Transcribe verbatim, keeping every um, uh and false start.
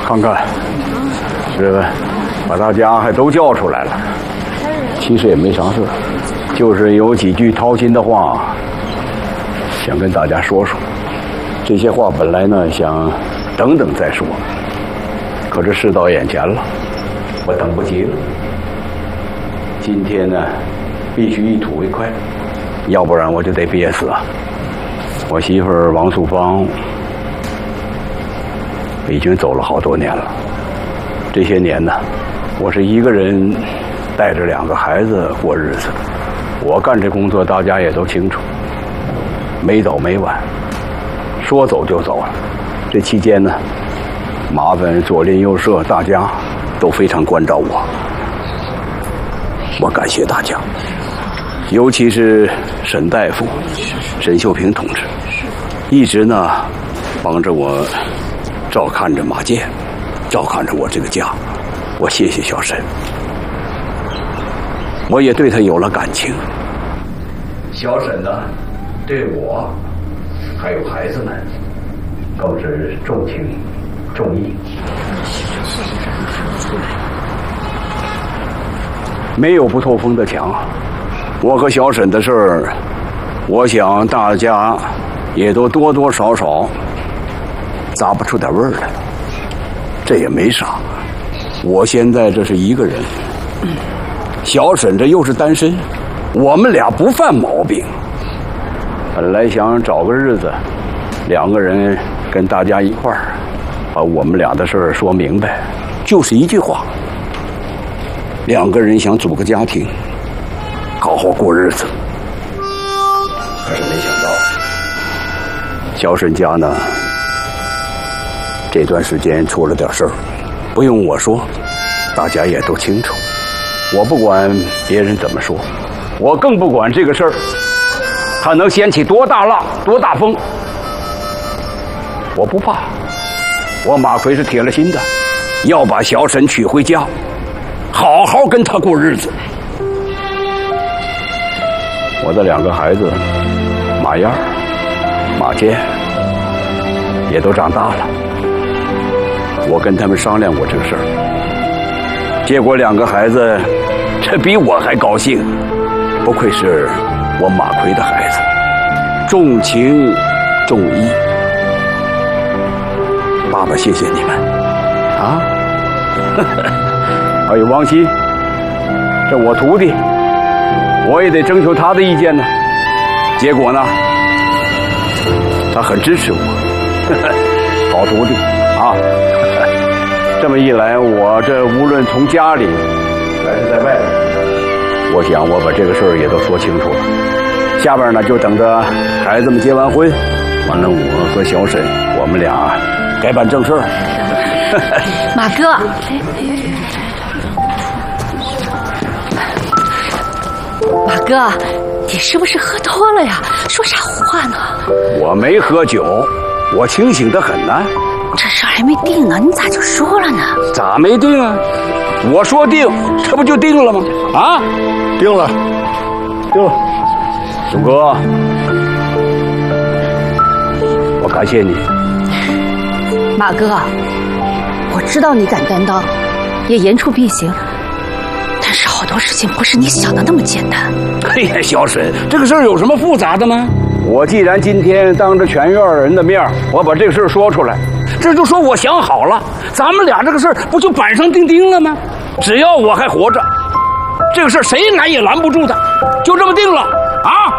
看看，这个把大家还都叫出来了。其实也没啥事，就是有几句掏心的话，想跟大家说说。这些话本来呢想等等再说，可是事到眼前了，我等不及了。今天呢，必须一吐为快，要不然我就得憋死啊！我媳妇儿王素芳已经走了好多年了，这些年呢，我是一个人带着两个孩子过日子。我干这工作，大家也都清楚，没早没晚，说走就走了。这期间呢，麻烦左邻右舍大家都非常关照我，我感谢大家，尤其是沈大夫、沈秀平同志，一直呢帮着我照看着马健，照看着我这个家，我谢谢小沈。我也对他有了感情。小沈呢，对我还有孩子们更是重情重义。没有不透风的墙，我和小沈的事儿，我想大家也都多多少少咂不出点味儿来，这也没啥。我现在这是一个人，小沈这又是单身，我们俩不犯毛病。本来想找个日子，两个人跟大家一块儿把我们俩的事儿说明白，就是一句话，两个人想组个家庭，好好过日子。可是没想到，小沈家呢这段时间出了点事儿，不用我说，大家也都清楚。我不管别人怎么说，我更不管这个事儿它能掀起多大浪多大风，我不怕。我马奎是铁了心的，要把小沈娶回家，好好跟他过日子。我的两个孩子马燕、马健也都长大了，我跟他们商量过这个事儿，结果两个孩子这比我还高兴，不愧是我马奎的孩子，重情重义。爸爸谢谢你们啊！还有王鑫，这我徒弟，我也得征求他的意见呢。结果呢，他很支持我，好徒弟啊！这么一来，我这无论从家里还是在外面，我想我把这个事儿也都说清楚了。下边呢，就等着孩子们结完婚，完了我和小沈，我们俩该办正事儿。 马哥，马哥，你是不是喝多了呀？说啥胡话呢？ 我没喝酒，我清醒得很呢。 这事儿还没定呢，你咋就说了呢？ 咋没定啊？我说定，这不就定了吗？啊，定了，定了。祖哥，我感谢你。 马哥，我知道你敢担当，也言出必行，但是好多事情不是你想的那么简单。 哎呀，小沈，这个事儿有什么复杂的吗？我既然今天当着全院人的面，我把这个事儿说出来，这就说我想好了，咱们俩这个事儿不就板上钉钉了吗？只要我还活着，这个事儿谁拦也拦不住的，就这么定了啊！